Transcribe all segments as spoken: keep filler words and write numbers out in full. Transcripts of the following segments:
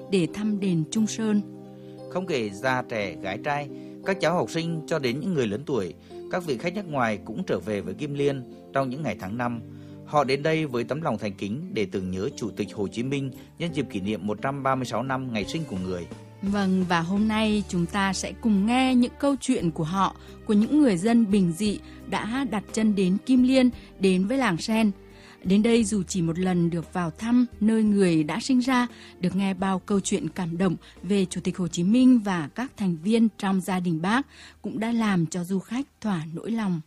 để thăm đền Trung Sơn. Không kể già trẻ, gái trai, các cháu học sinh cho đến những người lớn tuổi, các vị khách nước ngoài cũng trở về với Kim Liên trong những ngày tháng năm. Họ đến đây với tấm lòng thành kính để tưởng nhớ Chủ tịch Hồ Chí Minh nhân dịp kỷ niệm một trăm ba mươi sáu năm ngày sinh của người. Vâng, và hôm nay chúng ta sẽ cùng nghe những câu chuyện của họ, của những người dân bình dị đã đặt chân đến Kim Liên, đến với làng sen. Đến đây dù chỉ một lần được vào thăm nơi người đã sinh ra, được nghe bao câu chuyện cảm động về Chủ tịch Hồ Chí Minh và các thành viên trong gia đình Bác cũng đã làm cho du khách thỏa nỗi lòng.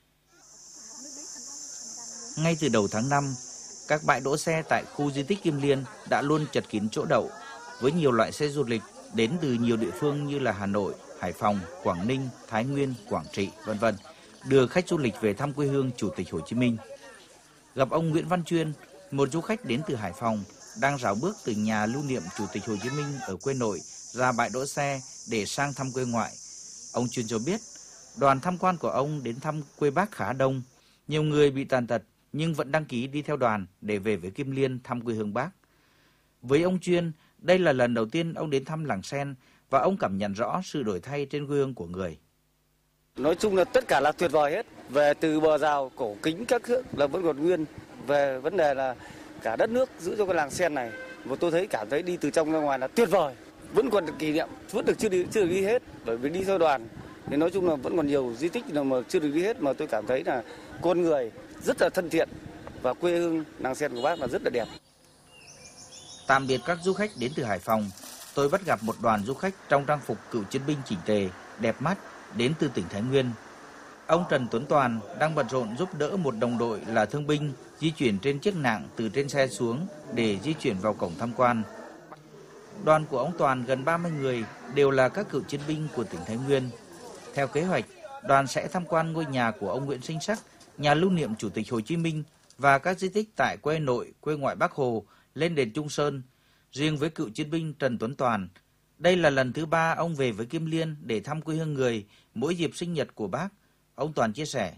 Ngay từ đầu tháng năm, các bãi đỗ xe tại khu di tích Kim Liên đã luôn chật kín chỗ đậu với nhiều loại xe du lịch đến từ nhiều địa phương như là Hà Nội, Hải Phòng, Quảng Ninh, Thái Nguyên, Quảng Trị, vân vân, đưa khách du lịch về thăm quê hương Chủ tịch Hồ Chí Minh. Gặp ông Nguyễn Văn Chuyên, một du khách đến từ Hải Phòng, đang rảo bước từ nhà lưu niệm Chủ tịch Hồ Chí Minh ở quê nội ra bãi đỗ xe để sang thăm quê ngoại. Ông Chuyên cho biết, đoàn tham quan của ông đến thăm quê Bác khá đông, nhiều người bị tàn tật nhưng vẫn đăng ký đi theo đoàn để về với Kim Liên thăm quê hương Bác. Với ông Chuyên, đây là lần đầu tiên ông đến thăm làng sen và ông cảm nhận rõ sự đổi thay trên quê hương của người. Nói chung là tất cả là tuyệt vời hết. Về từ bờ rào, cổ kính các thứ là vẫn còn nguyên. Về vấn đề là cả đất nước giữ cho cái làng sen này. Và tôi thấy cảm thấy đi từ trong ra ngoài là tuyệt vời. Vẫn còn được kỷ niệm, vẫn được chưa đi, chưa được đi hết. Bởi vì đi theo đoàn thì nói chung là vẫn còn nhiều di tích mà chưa được đi hết. Mà tôi cảm thấy là con người rất là thân thiện và quê hương làng sen của Bác là rất là đẹp. Tạm biệt các du khách đến từ Hải Phòng, tôi bắt gặp một đoàn du khách trong trang phục cựu chiến binh chỉnh tề, đẹp mắt đến từ tỉnh Thái Nguyên. Ông Trần Tuấn Toàn đang bận rộn giúp đỡ một đồng đội là thương binh di chuyển trên chiếc nạng từ trên xe xuống để di chuyển vào cổng tham quan. Đoàn của ông Toàn gần ba mươi người đều là các cựu chiến binh của tỉnh Thái Nguyên. Theo kế hoạch, đoàn sẽ tham quan ngôi nhà của ông Nguyễn Sinh Sắc, nhà lưu niệm Chủ tịch Hồ Chí Minh và các di tích tại quê nội, quê ngoại Bác Hồ, lên đền Trung Sơn. Riêng với cựu chiến binh Trần Tuấn Toàn, đây là lần thứ ba ông về với Kim Liên để thăm quê hương người mỗi dịp sinh nhật của Bác. Ông Toàn chia sẻ.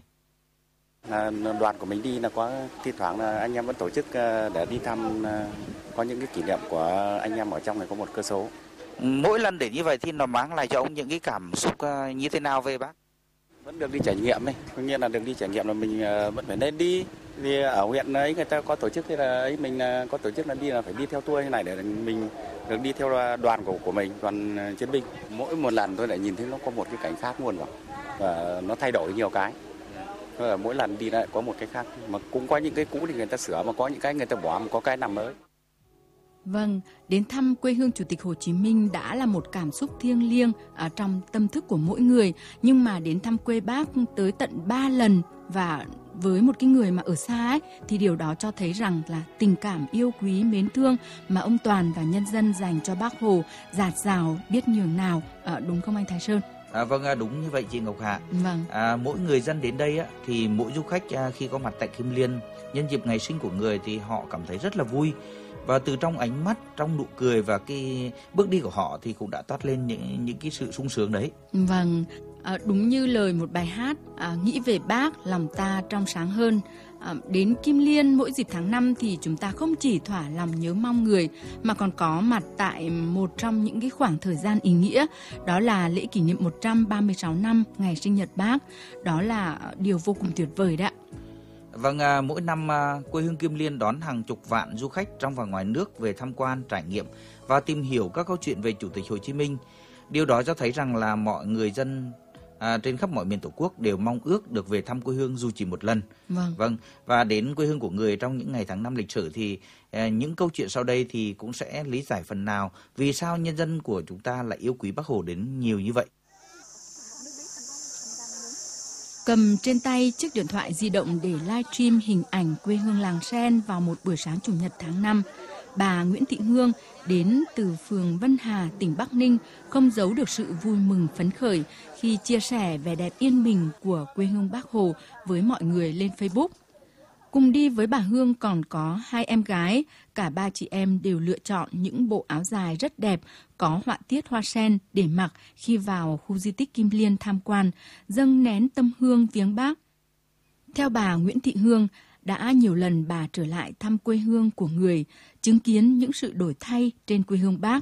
À, đoàn của mình đi là có thi thoảng là anh em vẫn tổ chức để đi thăm, có những cái kỷ niệm của anh em ở trong này có một cơ số. Mỗi lần để như vậy thì nó mang lại cho ông những cái cảm xúc như thế nào về Bác? Vẫn được đi trải nghiệm ấy, có nghĩa là được đi trải nghiệm là mình vẫn phải nên đi. Vì ở huyện ấy người ta có tổ chức, thế là ấy mình có tổ chức là đi là phải đi theo tour như này để mình được đi theo đoàn của của mình, đoàn chiến binh. Mỗi một lần tôi lại nhìn thấy nó có một cái cảnh khác luôn rồi, và nó thay đổi nhiều cái. Là mỗi lần đi lại có một cái khác, mà cũng có những cái cũ thì người ta sửa, mà có những cái người ta bỏ, mà có cái nằm mới. Vâng, đến thăm quê hương Chủ tịch Hồ Chí Minh đã là một cảm xúc thiêng liêng ở trong tâm thức của mỗi người, nhưng mà đến thăm quê Bác tới tận ba lần và với một cái người mà ở xa ấy, thì điều đó cho thấy rằng là tình cảm yêu quý mến thương mà ông Toàn và nhân dân dành cho Bác Hồ dạt dào biết nhường nào, à, đúng không anh Thái Sơn? À, vâng, đúng như vậy chị Ngọc Hạ. Vâng. À, mỗi người dân đến đây á, thì mỗi du khách à, khi có mặt tại Kim Liên nhân dịp ngày sinh của người thì họ cảm thấy rất là vui. Và từ trong ánh mắt, trong nụ cười và cái bước đi của họ thì cũng đã toát lên những những cái sự sung sướng đấy. Vâng, à, đúng như lời một bài hát, à, nghĩ về Bác lòng ta trong sáng hơn. À, đến Kim Liên mỗi dịp tháng năm thì chúng ta không chỉ thỏa lòng nhớ mong người mà còn có mặt tại một trong những cái khoảng thời gian ý nghĩa, đó là lễ kỷ niệm một trăm ba mươi sáu năm ngày sinh nhật Bác. Đó là điều vô cùng tuyệt vời đấy ạ. Vâng, à, mỗi năm à, quê hương Kim Liên đón hàng chục vạn du khách trong và ngoài nước về tham quan, trải nghiệm và tìm hiểu các câu chuyện về Chủ tịch Hồ Chí Minh. Điều đó cho thấy rằng là mọi người dân à, trên khắp mọi miền Tổ quốc đều mong ước được về thăm quê hương dù chỉ một lần. Vâng. Vâng, và đến quê hương của người trong những ngày tháng năm lịch sử thì à, những câu chuyện sau đây thì cũng sẽ lý giải phần nào vì sao nhân dân của chúng ta lại yêu quý Bác Hồ đến nhiều như vậy. Cầm trên tay chiếc điện thoại di động để livestream hình ảnh quê hương làng sen vào một buổi sáng Chủ nhật tháng năm, bà Nguyễn Thị Hương đến từ phường Vân Hà, tỉnh Bắc Ninh không giấu được sự vui mừng phấn khởi khi chia sẻ vẻ đẹp yên bình của quê hương Bác Hồ với mọi người lên Facebook. Cùng đi với bà Hương còn có hai em gái, cả ba chị em đều lựa chọn những bộ áo dài rất đẹp, có họa tiết hoa sen để mặc khi vào khu di tích Kim Liên tham quan, dâng nén tâm hương viếng Bác. Theo bà Nguyễn Thị Hương, đã nhiều lần bà trở lại thăm quê hương của người, chứng kiến những sự đổi thay trên quê hương Bác.